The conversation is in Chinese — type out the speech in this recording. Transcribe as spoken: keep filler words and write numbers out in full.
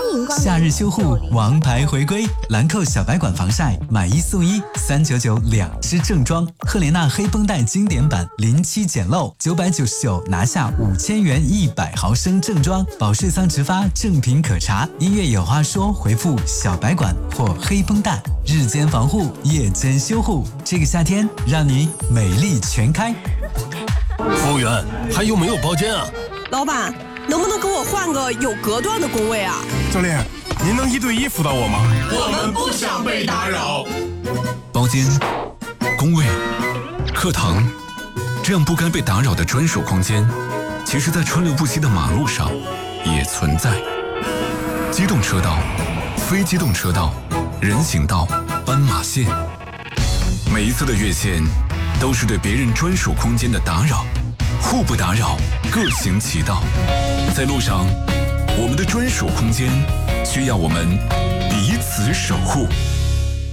迎光临。 夏日修护王牌回归，兰蔻小白管防晒买一送一，三九九两支正装。赫莲娜黑绷带经典版零七简陋，九百九十九拿下五千元一百毫升正装。保税桑植发正品可查，音乐有话说回复小白管或黑绷带，日间防护，夜间修护，这个夏天让你美丽全开。 服务员，还有没有包间啊？ 老板，能不能给我换个有隔断的工位啊？ 教练，您能一对一辅导我吗？ 我们不想被打扰。 包间、工位、课堂，这样不该被打扰的专属空间，其实在川流不息的马路上也存在。机动车道、非机动车道、人行道、斑马线，每一次的越线都是对别人专属空间的打扰，互不打扰，各行其道。在路上，我们的专属空间需要我们彼此守护。